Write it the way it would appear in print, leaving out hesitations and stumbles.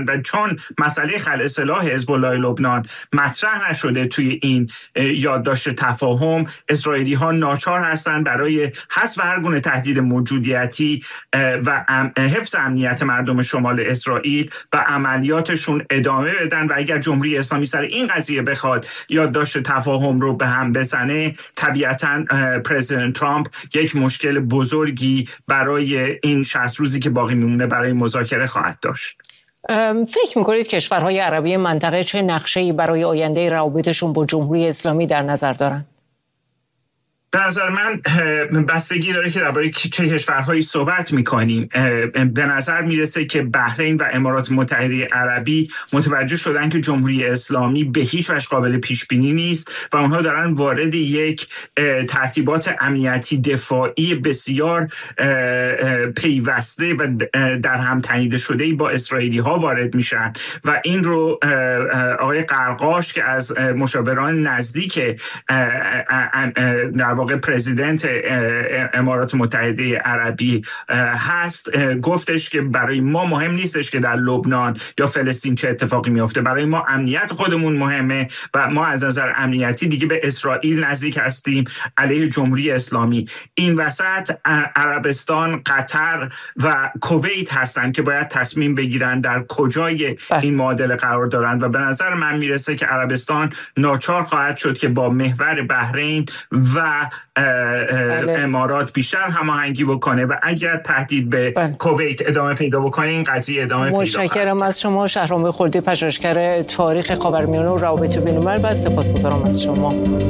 هستند و چون مسئله خلع سلاح حزب الله لبنان مطرح نشده توی این یادداشت تفاهم، اسرائیلی ها ناچار هستند برای حذف هر گونه تهدید موجودیتی و حفظ امنیت مردم شمال اسرائیل و عملیاتشون ادامه بدن و اگر جمهوری اسلامی سر این قضیه بخواد یادداشت تفاهم رو به هم بزنه، طبیعتاً پرزیدنت ترامپ یک مشکل بزرگی برای این 60 روزی که باقی میمونه برای مذاکره خواهد داشت. فکر میکنید کشورهای عربی منطقه چه نقشه‌ای برای آینده روابطشون با جمهوری اسلامی در نظر دارن؟ به نظر من بستگی داره که درباره چه کشورهایی صحبت میکنیم. به نظر میرسه که بحرین و امارات متحده عربی متوجه شدن که جمهوری اسلامی به هیچ وجه قابل پیش بینی نیست و اونها دارن وارد یک ترتیبات امنیتی دفاعی بسیار پیوسته و در هم تنیده شده با اسرائیلی ها وارد میشن و این رو آقای قرقاش که از مشاوران نزدیک در واقع پرزیدنت امارات متحده عربی هست گفتش که برای ما مهم نیستش که در لبنان یا فلسطین چه اتفاقی میفته، برای ما امنیت خودمون مهمه و ما از نظر امنیتی دیگه به اسرائیل نزدیک هستیم علیه جمهوری اسلامی. این وسط عربستان، قطر و کویت هستن که باید تصمیم بگیرن در کجای این معادله قرار دارند و به نظر من میرسه که عربستان ناچار خواهد شد که با محور بحرین و امارات بیشتر هماهنگی بکنه و اگر تهدید به کویت ادامه پیدا بکنه این قضیه ادامه پیدا خواهد. متشکرم از شما شهرام خلدی، پژوهشگر تاریخ خاورمیانه و روابط بین‌الملل و سپاسگزارم از شما.